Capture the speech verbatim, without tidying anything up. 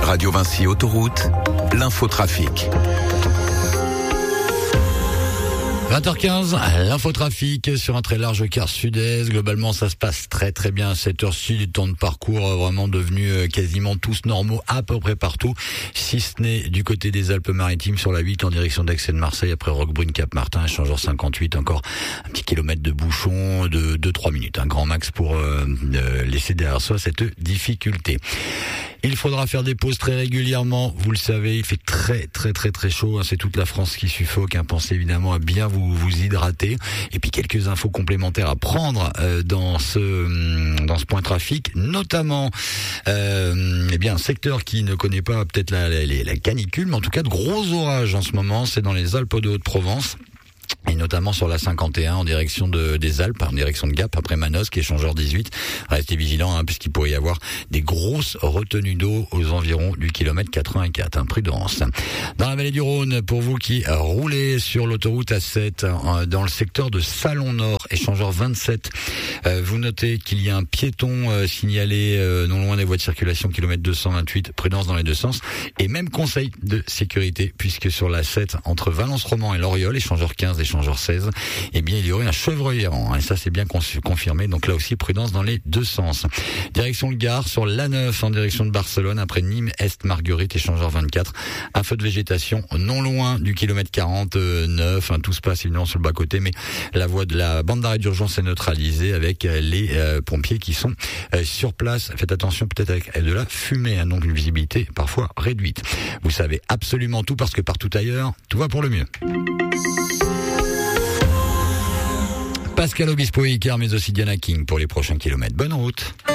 Radio Vinci Autoroute, l'infotrafic. vingt heures quinze, l'infotrafic sur un très large quart sud-est. Globalement, ça se passe très très bien à cette heure-ci. Du temps de parcours vraiment devenus quasiment tous normaux à peu près partout, si ce n'est du côté des Alpes-Maritimes sur la huit en direction d'Aix et de Marseille après Roquebrune-Cap-Martin, échangeur cinquante-huit, encore un petit kilomètre de bouchon de deux trois minutes. Un grand max pour euh, laisser derrière soi cette difficulté. Il faudra faire des pauses très régulièrement, vous le savez, il fait très très très très chaud, hein, c'est toute la France qui suffoque, hein, pensez évidemment à bien vous vous hydrater. Et puis quelques infos complémentaires à prendre euh, dans ce dans ce point trafic, notamment euh, eh bien un secteur qui ne connaît pas peut-être la, la, la canicule, mais en tout cas de gros orages en ce moment, c'est dans les Alpes de Haute-Provence. Et notamment sur la cinquante et un en direction de, des Alpes, en direction de Gap, après Manosque, échangeur dix-huit. Restez vigilants, hein, puisqu'il pourrait y avoir des grosses retenues d'eau aux environs du kilomètre quatre-vingt-quatre. Hein, prudence. Dans la vallée du Rhône, pour vous qui roulez sur l'autoroute A sept, hein, dans le secteur de Salon-Nord, échangeur vingt-sept, euh, vous notez qu'il y a un piéton euh, signalé euh, non loin des voies de circulation, kilomètre deux cent vingt-huit, prudence dans les deux sens. Et même conseil de sécurité, puisque sur la sept, entre Valence-Roman et Loriol, échangeur quinze, échangeur seize, eh bien il y aurait un chevreuil errant, hein, et ça c'est bien confirmé, donc là aussi prudence dans les deux sens. Direction le Gard, sur l'A neuf en direction de Barcelone, après Nîmes Est Marguerite, échangeur vingt-quatre, un feu de végétation non loin du kilomètre quarante-neuf, hein, tout se passe évidemment sur le bas-côté, mais la voie de la bande d'arrêt d'urgence est neutralisée avec les euh, pompiers qui sont euh, sur place. Faites attention peut-être avec de la fumée, hein, donc une visibilité parfois réduite. Vous savez absolument tout parce que partout ailleurs, tout va pour le mieux. Pascal Obispo et Icar, mais aussi Diana King pour les prochains kilomètres. Bonne route.